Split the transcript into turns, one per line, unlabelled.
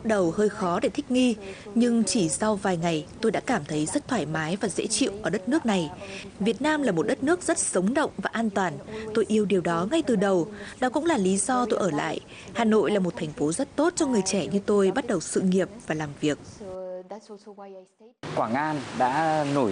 Lúc đầu hơi khó để thích nghi, nhưng chỉ sau vài ngày tôi đã cảm thấy rất thoải mái và dễ chịu ở đất nước này. Việt Nam là một đất nước rất sống động và an toàn. Tôi yêu điều đó ngay từ đầu. Đó cũng là lý do tôi ở lại. Hà Nội là một thành phố rất tốt cho người trẻ như tôi bắt đầu sự nghiệp và làm việc.
Quảng An đã nổi